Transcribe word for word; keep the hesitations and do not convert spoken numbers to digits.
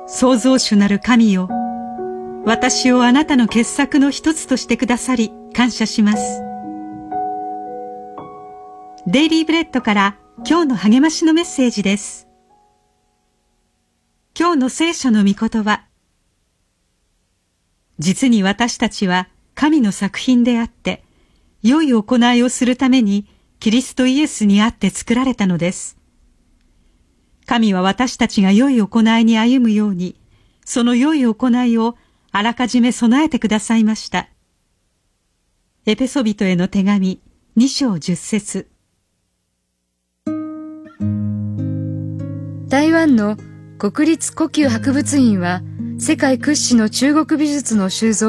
創造主なる神よ、私をあなたの傑作の一つとしてくださり感謝します。デイリーブレッドから今日の励ましのメッセージです。今日の聖書の御言葉。実に私たちは神の作品であって、良い行いをするためにキリストイエスにあって作られたのです。神は私たちが良い行いに歩むように、その良い行いをあらかじめ備えてくださいました。エペソビトへの手紙に章じゅっ節。 台湾の国立故宮博物院は世界屈指の中国美術の収蔵